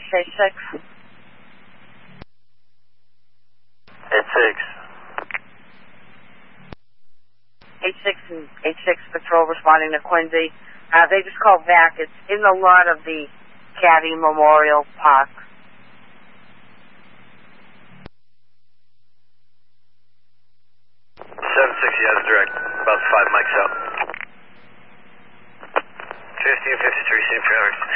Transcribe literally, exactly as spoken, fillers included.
H six. H six. H six and H six Patrol responding to Quincy. Uh, they just called back. It's in the lot of the Caddy Memorial Park. seven six, yes, direct. About five mics out. fifteen fifty-three, Saint Travis.